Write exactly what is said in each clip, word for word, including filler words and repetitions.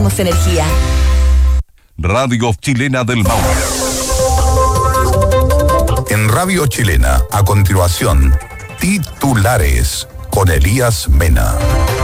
energía. Radio Chilena del Maule. En Radio Chilena, a continuación, titulares con Elías Mena.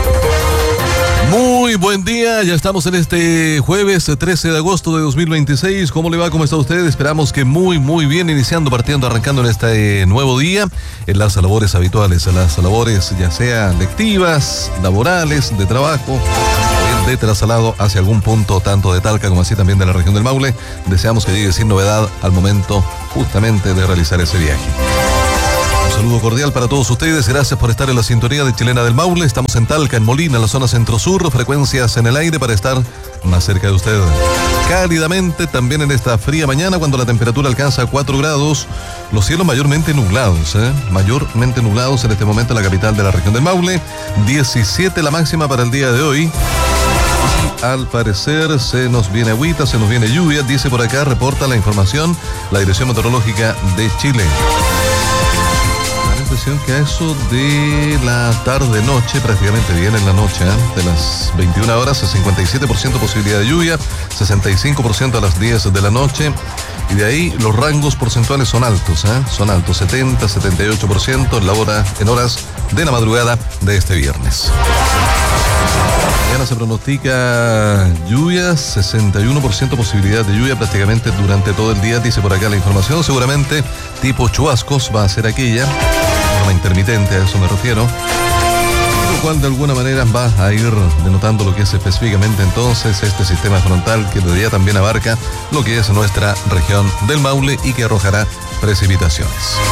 Muy buen día, ya estamos en este jueves trece de agosto de dos mil veintiséis. ¿Cómo le va? ¿Cómo está usted? Esperamos que muy, muy bien, iniciando, partiendo, arrancando en este nuevo día, en las labores habituales, en las labores ya sea lectivas, laborales, de trabajo, o de traslado hacia algún punto, tanto de Talca como así también de la región del Maule. Deseamos que llegue sin novedad al momento justamente de realizar ese viaje. Un saludo cordial para todos ustedes, gracias por estar en la sintonía de Chilena del Maule. Estamos en Talca, en Molina, en la zona centro-sur, frecuencias en el aire para estar más cerca de usted. Cálidamente también en esta fría mañana, cuando la temperatura alcanza cuatro grados, los cielos mayormente nublados, ¿eh? mayormente nublados en este momento en la capital de la región del Maule. diecisiete la máxima para el día de hoy. Y al parecer se nos viene agüita, se nos viene lluvia, dice por acá, reporta la información la Dirección Meteorológica de Chile. Que a eso de la tarde-noche, prácticamente bien en la noche, ¿eh? de las veintiuna horas, cincuenta y siete por ciento posibilidad de lluvia, sesenta y cinco por ciento a las diez de la noche, y de ahí los rangos porcentuales son altos, ¿eh? son altos, setenta, setenta y ocho por ciento en, la hora, en horas de la madrugada de este viernes. Mañana se pronostica lluvias, sesenta y uno por ciento posibilidad de lluvia prácticamente durante todo el día, dice por acá la información, seguramente tipo chubascos va a ser aquella, forma intermitente, a eso me refiero, lo cual de alguna manera va a ir denotando lo que es específicamente entonces este sistema frontal que desde ya también abarca lo que es nuestra región del Maule y que arrojará precipitaciones.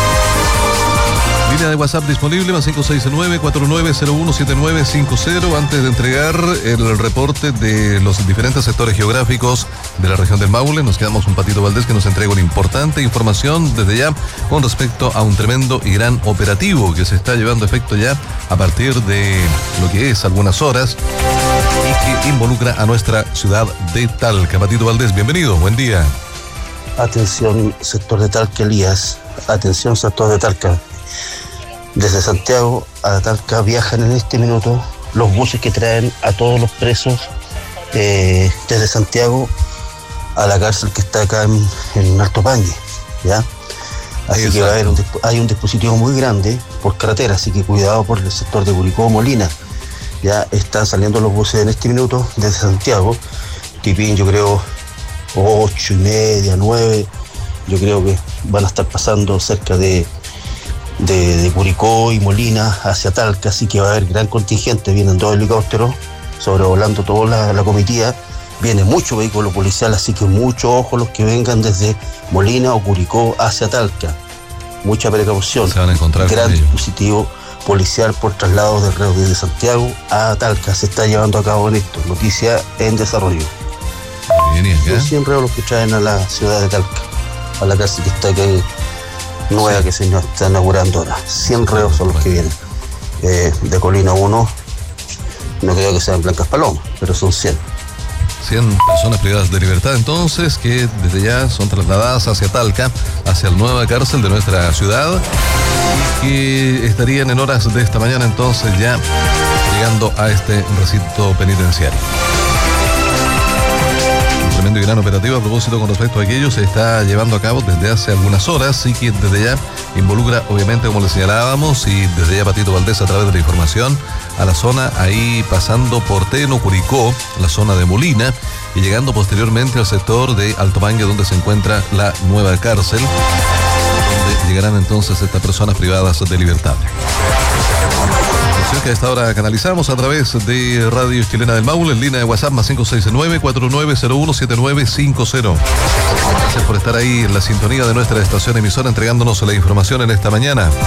Línea de WhatsApp disponible, más cinco seis nueve, cuatro nueve cero uno, siete nueve cinco cero. Antes de entregar el reporte de los diferentes sectores geográficos de la región del Maule, nos quedamos un Patito Valdés que nos entrega una importante información desde ya con respecto a un tremendo y gran operativo que se está llevando a efecto ya a partir de lo que es algunas horas y que involucra a nuestra ciudad de Talca. Patito Valdés, bienvenido, buen día. Atención, sector de Talca, Elías. Atención, sector de Talca. Desde Santiago a Talca viajan en este minuto los buses que traen a todos los presos eh, desde Santiago a la cárcel que está acá en, en Alto Pañe, ¿ya? Así Exacto. que va a haber un, hay un dispositivo muy grande por carretera, así que cuidado por el sector de Curicó, Molina. Ya están saliendo los buses en este minuto desde Santiago, tipín yo creo ocho y media, nueve, yo creo que van a estar pasando cerca de De, de Curicó y Molina hacia Talca, así que va a haber gran contingente, vienen dos helicópteros sobrevolando toda la, la comitiva, viene mucho vehículo policial, así que mucho ojo los que vengan desde Molina o Curicó hacia Talca, mucha precaución. Se van a encontrar gran dispositivo policial por traslados de reos desde Santiago a Talca, se está llevando a cabo en esto, noticia en desarrollo. Bien, Son cien reos los que traen a la ciudad de Talca, a la cárcel que está aquí nueva, sí, que se está inaugurando ahora. cien reos son los que vienen. Eh, de Colina uno, no creo que sean Blancas Palomas, pero son cien. cien personas privadas de libertad entonces, que desde ya son trasladadas hacia Talca, hacia la nueva cárcel de nuestra ciudad, y que estarían en horas de esta mañana entonces ya llegando a este recinto penitenciario. Tremendo y gran operativo a propósito con respecto a aquello se está llevando a cabo desde hace algunas horas y que desde ya involucra obviamente, como le señalábamos, y desde ya Patito Valdés a través de la información a la zona ahí pasando por Teno, Curicó, la zona de Molina y llegando posteriormente al sector de Alto Pañe donde se encuentra la nueva cárcel donde llegarán entonces estas personas privadas de libertad. Que a esta hora canalizamos a través de Radio Chilena del Maule en línea de WhatsApp más cinco seis nueve, cuatro nueve cero uno, siete nueve cinco cero. Gracias por estar ahí en la sintonía de nuestra estación emisora entregándonos la información en esta mañana. A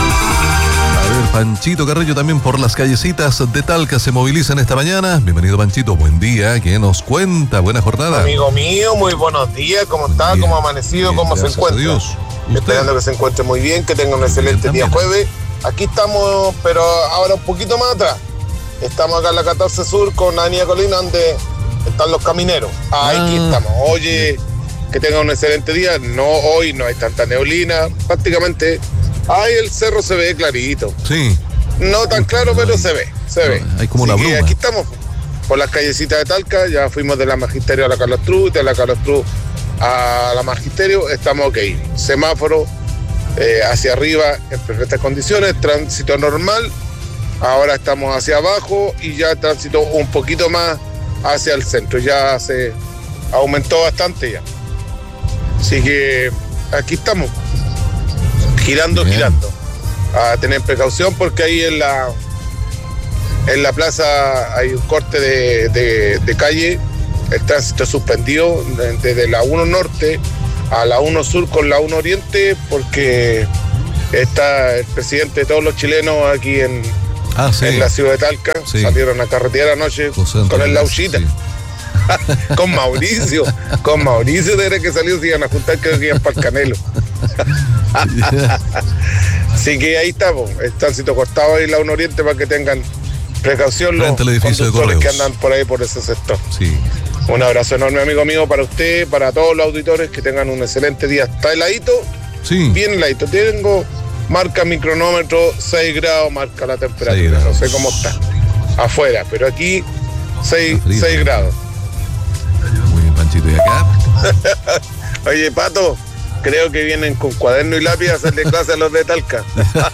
ver, Panchito Carrillo también por las callecitas de Talca se moviliza en esta mañana. Bienvenido, Panchito, buen día. ¿Qué nos cuenta? Buena jornada. Amigo mío, muy buenos días. ¿Cómo está? Bien. ¿Cómo ha amanecido? Bien, ¿cómo se encuentra? Dios. Esperando que se encuentre muy bien, que tenga un excelente día jueves. Aquí estamos, pero ahora un poquito más atrás. Estamos acá en la catorce Sur con Avenida Colina, donde están los camineros. Ah, aquí estamos. Oye, que tengan un excelente día. No, hoy no hay tanta neblina. Prácticamente, ahí el cerro se ve clarito. Sí. No tan claro, pero se ve, se ve. Hay como una bruma. Aquí estamos. por las callecitas de Talca, ya fuimos de la Magisterio a la Carlos Truz, de la Carlos Truz a la Magisterio, estamos ok. Semáforo eh, hacia arriba en perfectas condiciones, tránsito normal. Ahora estamos hacia abajo y ya tránsito un poquito más hacia el centro, ya se aumentó bastante ya. Así que aquí estamos, girando, Bien. girando. A tener precaución porque ahí en la en la plaza hay un corte de, de, de calle, el tránsito suspendido desde la uno Norte a la uno Sur con la uno Oriente porque está el presidente de todos los chilenos aquí en, ah, sí. en la ciudad de Talca, sí. salieron a carretear anoche con el Lauchita. Sí. con Mauricio, con Mauricio desde que salió se iban a juntar, creo que iban para el Canelo. Así que ahí estamos, el tránsito cortado ahí en la uno Oriente para que tengan precaución los conductores que andan por ahí por ese sector. Sí. Un abrazo enorme, amigo mío, para usted, para todos los auditores, que tengan un excelente día. ¿Está heladito? Sí. Bien heladito. Tengo, marca mi cronómetro, seis grados, marca la temperatura. No sé cómo está afuera, pero aquí seis grados. Muy bien, Panchito, ¿y acá? Oye, Pato, creo que vienen con cuaderno y lápiz a hacerle clase a los de Talca.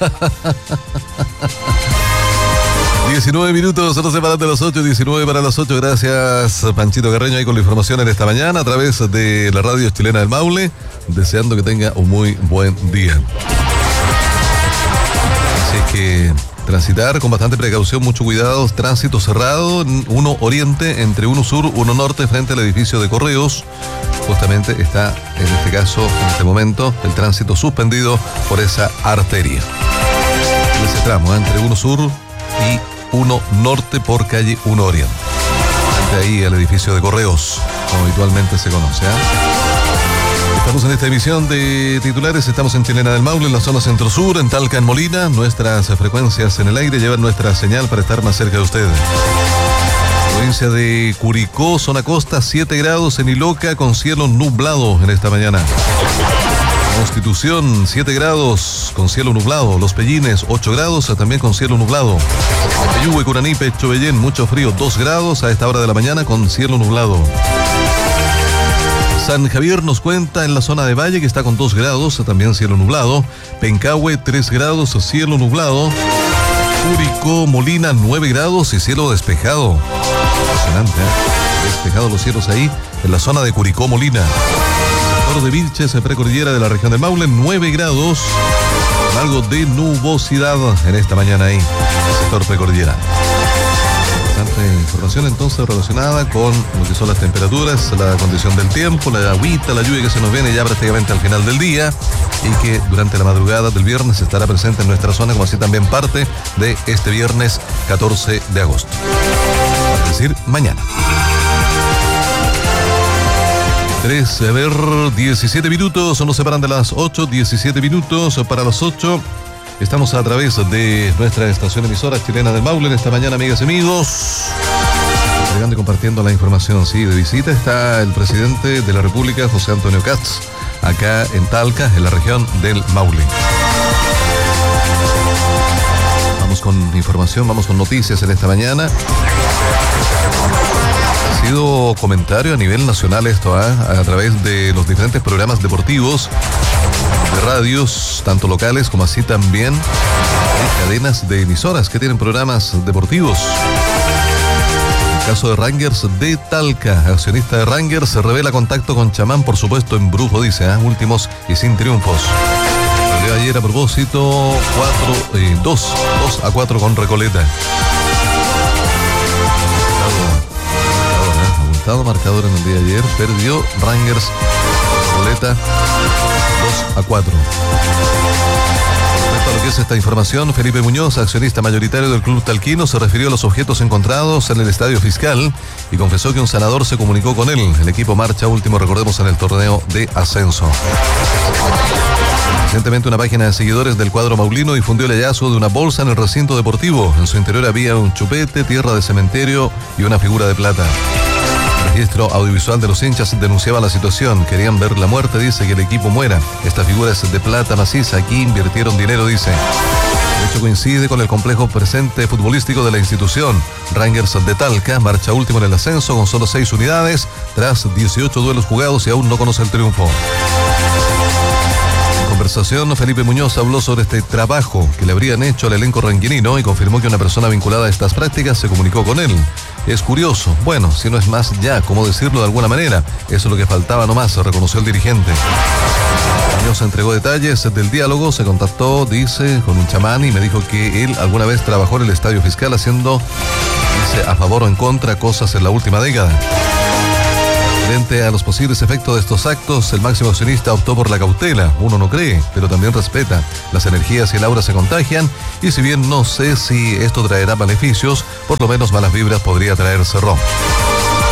diecinueve minutos, no se paran de las ocho, diecinueve para las ocho. Gracias, Panchito Carreño, ahí con la información en esta mañana a través de la radio chilena del Maule. Deseando que tenga un muy buen día. Así es que transitar con bastante precaución, mucho cuidado. Tránsito cerrado, uno Oriente, entre uno Sur, uno Norte, frente al edificio de Correos. Justamente está, en este caso, en este momento, el tránsito suspendido por esa arteria. Ese tramo, ¿eh? entre uno Sur y uno Norte por calle uno Oriente. Frente ahí al edificio de Correos, como habitualmente se conoce. ¿eh? Estamos en esta emisión de titulares, estamos en Chilena del Maule, en la zona centro-sur, en Talca, en Molina. Nuestras frecuencias en el aire llevan nuestra señal para estar más cerca de ustedes. Provincia de Curicó, zona costa, siete grados en Iloca, con cielo nublado en esta mañana. Constitución, siete grados con cielo nublado. Los Pellines, ocho grados, también con cielo nublado. Peyúgue, Curanipe, Chobellén, mucho frío, dos grados a esta hora de la mañana con cielo nublado. San Javier nos cuenta en la zona de Valle que está con dos grados, también cielo nublado. Pencahue, tres grados, cielo nublado. Curicó, Molina, nueve grados y cielo despejado. Impresionante, ¿eh? Despejado los cielos ahí en la zona de Curicó, Molina. Sector de Vilches, precordillera de la región del Maule, nueve grados. Con algo de nubosidad en esta mañana ahí, sector precordillera. Bastante información entonces relacionada con lo que son las temperaturas, la condición del tiempo, la agüita, la lluvia que se nos viene ya prácticamente al final del día y que durante la madrugada del viernes estará presente en nuestra zona, como así también parte de este viernes catorce de agosto. Es decir, mañana. tres, a ver, diecisiete minutos, nos separan de las ocho, diecisiete minutos para las ocho. Estamos a través de nuestra estación emisora chilena del Maule en esta mañana, amigas y amigos. Entregando y compartiendo la información, sí, de visita está el presidente de la República, José Antonio Kast, acá en Talca, en la región del Maule. Vamos con información, vamos con noticias en esta mañana. Ha sido comentario a nivel nacional esto, ¿eh? a través de los diferentes programas deportivos de radios, tanto locales como así también hay cadenas de emisoras que tienen programas deportivos. El caso de Rangers de Talca, accionista de Rangers, se revela contacto con Chamán, por supuesto en brujo, dice, ¿eh? últimos y sin triunfos. Perdió ayer a propósito cuatro, eh, dos a cuatro con Recoleta. Marcador en el día de ayer, perdió Rangers Recoleta dos a cuatro. Respecto a lo que es esta información, Felipe Muñoz, accionista mayoritario del club talquino, se refirió a los objetos encontrados en el estadio fiscal y confesó que un sanador se comunicó con él. El equipo marcha último, recordemos, en el torneo de ascenso. Recientemente una página de seguidores del cuadro maulino difundió el hallazgo de una bolsa en el recinto deportivo. En su interior había un chupete, tierra de cementerio y una figura de plata. El registro audiovisual de los hinchas denunciaba la situación. Querían ver la muerte, dice, que el equipo muera. Esta figura es de plata maciza. Aquí invirtieron dinero, dice. El Esto coincide con el complejo presente futbolístico de la institución. Rangers de Talca marcha último en el ascenso con solo seis unidades tras dieciocho duelos jugados y aún no conoce el triunfo. En conversación, Felipe Muñoz habló sobre este trabajo que le habrían hecho al elenco ranquinino y confirmó que una persona vinculada a estas prácticas se comunicó con él. Es curioso, bueno, si no es más ya, ¿cómo decirlo de alguna manera? Eso es lo que faltaba nomás, reconoció el dirigente. Muñoz entregó detalles del diálogo, se contactó, dice, con un chamán y me dijo que él alguna vez trabajó en el estadio fiscal haciendo, dice, a favor o en contra cosas en la última década. Frente a los posibles efectos de estos actos, el máximo accionista optó por la cautela. Uno no cree, pero también respeta. Las energías y el aura se contagian y si bien no sé si esto traerá beneficios, por lo menos malas vibras podría traer, cerró.